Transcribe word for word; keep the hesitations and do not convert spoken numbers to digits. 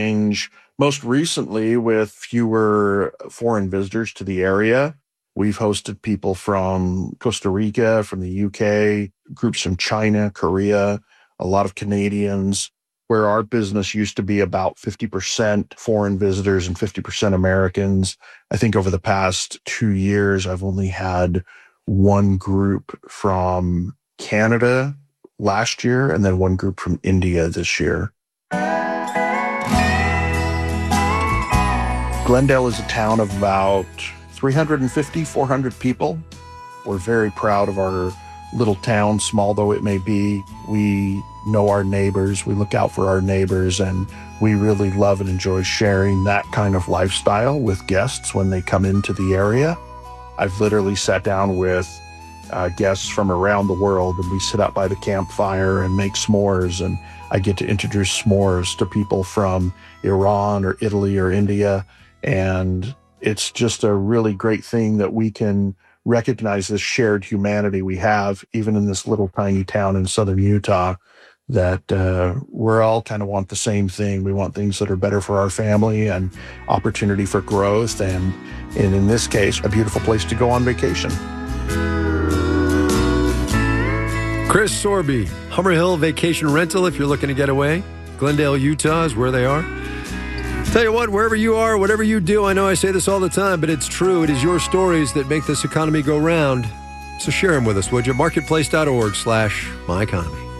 Most recently, with fewer foreign visitors to the area, we've hosted people from Costa Rica, from the U K, groups from China, Korea, a lot of Canadians, where our business used to be about fifty percent foreign visitors and fifty percent Americans. I think over the past two years, I've only had one group from Canada last year and then one group from India this year. Glendale is a town of about three hundred fifty, four hundred people. We're very proud of our little town, small though it may be. We know our neighbors, we look out for our neighbors, and we really love and enjoy sharing that kind of lifestyle with guests when they come into the area. I've literally sat down with uh, guests from around the world, and we sit out by the campfire and make s'mores, and I get to introduce s'mores to people from Iran or Italy or India. And it's just a really great thing that we can recognize this shared humanity we have, even in this little tiny town in southern Utah, that uh, we're all kind of want the same thing. We want things that are better for our family and opportunity for growth. And, and in this case, a beautiful place to go on vacation. Chris Sorby, Hummer Hill Vacation Rental, if you're looking to get away. Glendale, Utah is where they are. Tell you what, wherever you are, whatever you do, I know I say this all the time, but it's true. It is your stories that make this economy go round. So share them with us, would you? Marketplace.org slash my economy.